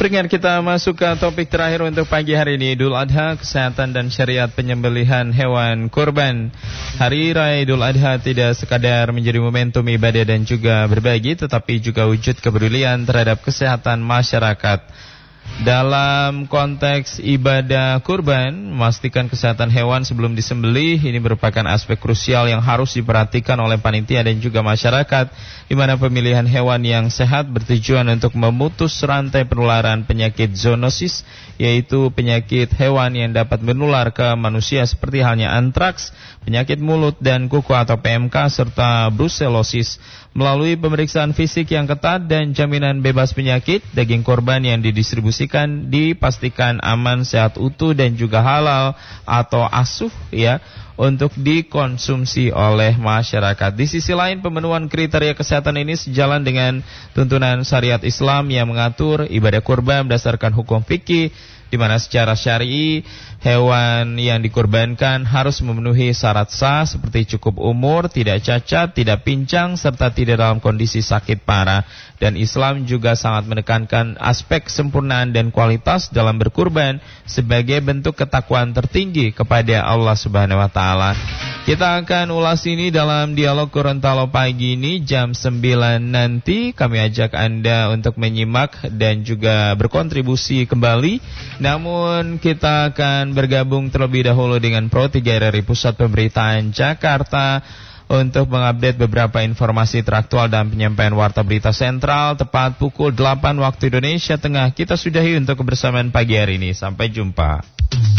Pendengar, kita masuk ke topik terakhir untuk pagi hari ini, Idul Adha, kesehatan dan syariat penyembelihan hewan kurban. Hari Raya Idul Adha tidak sekadar menjadi momentum ibadah dan juga berbagi, tetapi juga wujud kepedulian terhadap kesehatan masyarakat. Dalam konteks ibadah kurban, memastikan kesehatan hewan sebelum disembelih ini merupakan aspek krusial yang harus diperhatikan oleh panitia dan juga masyarakat, di mana pemilihan hewan yang sehat bertujuan untuk memutus rantai penularan penyakit zoonosis, yaitu penyakit hewan yang dapat menular ke manusia seperti halnya antraks, penyakit mulut dan kuku atau PMK, serta brusellosis. Melalui pemeriksaan fisik yang ketat dan jaminan bebas penyakit, daging korban yang didistribusikan dipastikan aman, sehat, utuh dan juga halal atau asuh untuk dikonsumsi oleh masyarakat. Di sisi lain, pemenuhan kriteria kesehatan ini sejalan dengan tuntunan syariat Islam yang mengatur ibadah kurban berdasarkan hukum fikih, di mana secara syar'i hewan yang dikurbankan harus memenuhi syarat sah seperti cukup umur, tidak cacat, tidak pincang, serta tidak dalam kondisi sakit parah. Dan Islam juga sangat menekankan aspek kesempurnaan dan kualitas dalam berkurban sebagai bentuk ketakwaan tertinggi kepada Allah Subhanahu wa taala. Kita akan ulas ini dalam dialog Gorontalo pagi ini jam 9 nanti. Kami ajak Anda untuk menyimak dan juga berkontribusi kembali. Namun kita akan bergabung terlebih dahulu dengan Pro 3 RRI Pusat Pemberitaan Jakarta untuk mengupdate beberapa informasi teraktual dan penyampaian warta berita sentral tepat pukul 8 waktu Indonesia Tengah. Kita sudahi untuk kebersamaan pagi hari ini. Sampai jumpa.